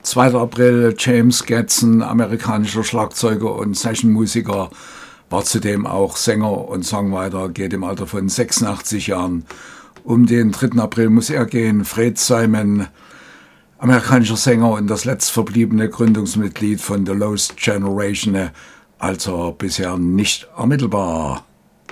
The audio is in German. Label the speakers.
Speaker 1: 2. April, James Gadson, amerikanischer Schlagzeuger und Sessionmusiker, war zudem auch Sänger und Songwriter, geht im Alter von 86 Jahren. Um den 3. April muss er gehen. Fred Simon, amerikanischer Sänger und das letztverbliebene Gründungsmitglied von The Lost Generation, also bisher nicht ermittelbar.